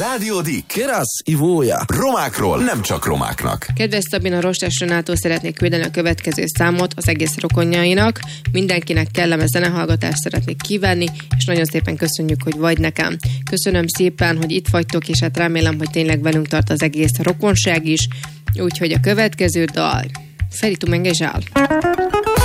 Rádió D. Kerasz, Ivója. Romákról nem csak romáknak. Kedves Szabina, Rostás Renától szeretnék küldeni a következő számot az egész rokonjainak. Mindenkinek kellemes zenehallgatást szeretnék kívánni, és nagyon szépen köszönjük, hogy vagy nekem. Köszönöm szépen, hogy itt vagytok, és hát remélem, hogy tényleg velünk tart az egész rokonság is. Úgyhogy a következő dal Feri, tu m'engages.